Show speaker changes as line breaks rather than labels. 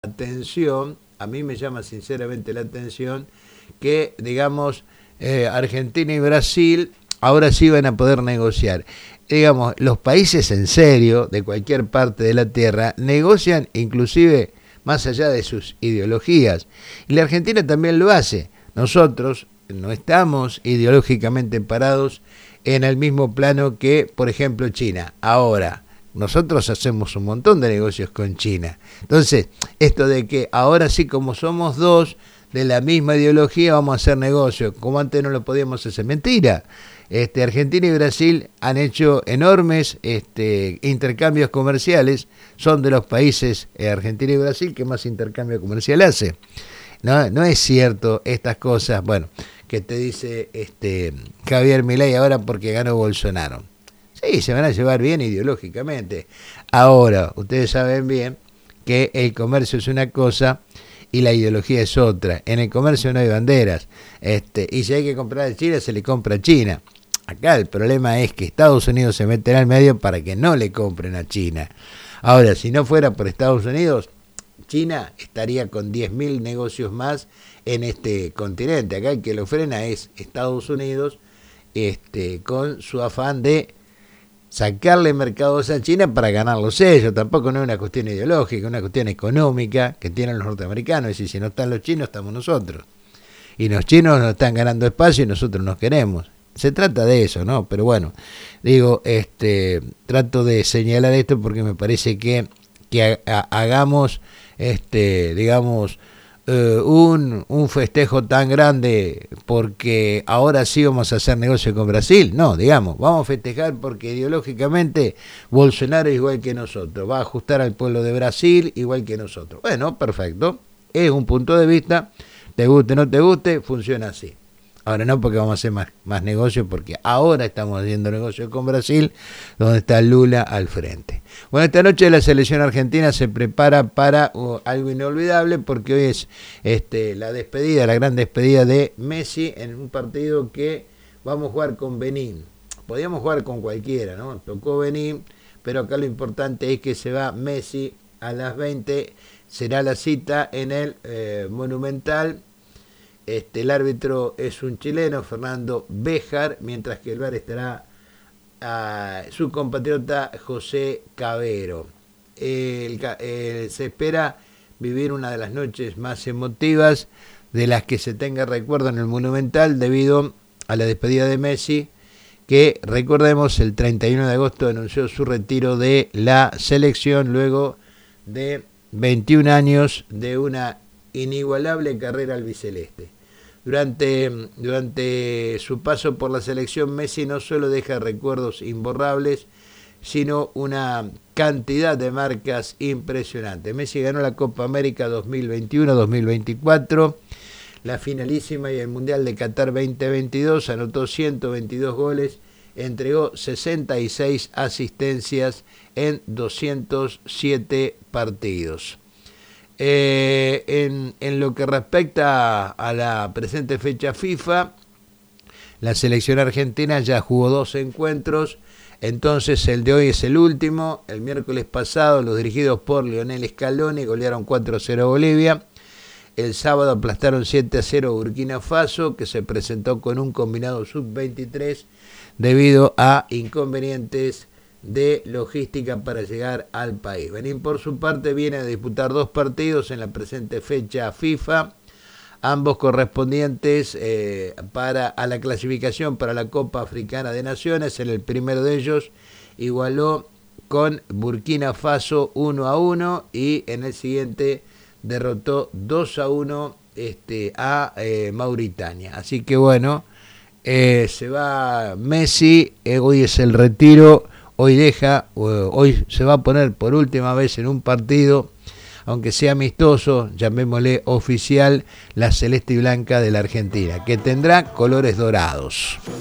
atención, a mí me llama sinceramente la atención que, digamos, Argentina y Brasil ahora sí van a poder negociar. Digamos, los países en serio, de cualquier parte de la Tierra, negocian inclusive más allá de sus ideologías. Y la Argentina también lo hace. Nosotros no estamos ideológicamente parados en el mismo plano que, por ejemplo, China. Ahora, nosotros hacemos un montón de negocios con China. Entonces, esto de que ahora sí, como somos dos de la misma ideología, vamos a hacer negocios, como antes no lo podíamos hacer. Mentira. Argentina y Brasil han hecho enormes intercambios comerciales. Son de los países, Argentina y Brasil, que más intercambio comercial hace. No es cierto estas cosas, bueno, que te dice Javier Milei ahora porque ganó Bolsonaro. Sí, se van a llevar bien ideológicamente. Ahora, ustedes saben bien que el comercio es una cosa y la ideología es otra. En el comercio no hay banderas. Y si hay que comprar a China, se le compra a China. Acá el problema es que Estados Unidos se meterá al medio para que no le compren a China. Ahora, si no fuera por Estados Unidos, China estaría con 10.000 negocios más en este continente. Acá el que lo frena es Estados Unidos, con su afán de sacarle mercados a China para ganarlos ellos. Tampoco no es una cuestión ideológica, es una cuestión económica que tienen los norteamericanos. Y si no están los chinos, estamos nosotros. Y los chinos nos están ganando espacio y nosotros nos queremos. Se trata de eso, ¿no? Pero bueno, digo, trato de señalar esto porque me parece que hagamos, digamos, un festejo tan grande porque ahora sí vamos a hacer negocio con Brasil. No, digamos, vamos a festejar porque ideológicamente Bolsonaro es igual que nosotros, va a ajustar al pueblo de Brasil igual que nosotros. Bueno, perfecto, es un punto de vista, te guste o no te guste, funciona así. Ahora no porque vamos a hacer más negocios, porque ahora estamos haciendo negocio con Brasil, donde está Lula al frente. Bueno, esta noche la selección argentina se prepara para algo inolvidable, porque hoy es la despedida, la gran despedida de Messi en un partido que vamos a jugar con Benín. Podíamos jugar con cualquiera, ¿no? Tocó Benín, pero acá lo importante es que se va Messi a las 20, será la cita en el Monumental. El árbitro es un chileno, Fernando Béjar, mientras que el VAR estará su compatriota José Cavero. Se espera vivir una de las noches más emotivas de las que se tenga recuerdo en el Monumental debido a la despedida de Messi, que recordemos el 31 de agosto anunció su retiro de la selección luego de 21 años de una inigualable carrera albiceleste. Durante su paso por la selección, Messi no solo deja recuerdos imborrables, sino una cantidad de marcas impresionantes. Messi ganó la Copa América 2021-2024, la finalísima y el Mundial de Qatar 2022, anotó 122 goles, entregó 66 asistencias en 207 partidos. En lo que respecta a la presente fecha FIFA, la selección argentina ya jugó 2 encuentros, entonces el de hoy es el último. El miércoles pasado los dirigidos por Lionel Scaloni golearon 4-0 a Bolivia. El sábado aplastaron 7-0 a Burkina Faso, que se presentó con un combinado sub-23 debido a inconvenientes de logística para llegar al país. Benín, por su parte, viene a disputar 2 partidos en la presente fecha FIFA, ambos correspondientes a la clasificación para la Copa Africana de Naciones. En el primero de ellos igualó con Burkina Faso 1-1 y en el siguiente derrotó 2-1 a Mauritania. Así que bueno, se va Messi, hoy es el retiro. Hoy se va a poner por última vez en un partido, aunque sea amistoso, llamémosle oficial, la celeste y blanca de la Argentina, que tendrá colores dorados.